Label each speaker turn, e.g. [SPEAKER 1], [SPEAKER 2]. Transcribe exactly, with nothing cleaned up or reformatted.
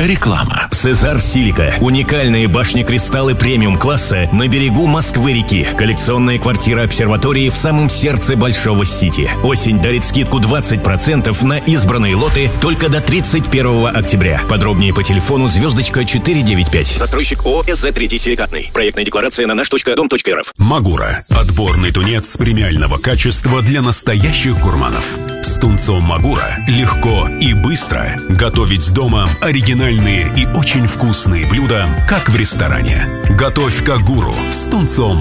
[SPEAKER 1] Реклама.
[SPEAKER 2] Сезар Силика. Уникальные башни-кристаллы премиум-класса на берегу Москвы-реки. Коллекционная квартира обсерватории в самом сердце Большого Сити. Осень дарит скидку двадцать процентов на избранные лоты только до тридцать первого октября. Подробнее по телефону звездочка четыре девять пять. Застройщик ООО «СЗ три Силикатный». Проектная декларация на наш точка дом точка эр эф.
[SPEAKER 3] Магура. Отборный тунец премиального качества для настоящих гурманов. С тунцом Магура легко и быстро готовить дома оригинальные и очень вкусные блюда, как в ресторане. Готовь как гуру с тунцом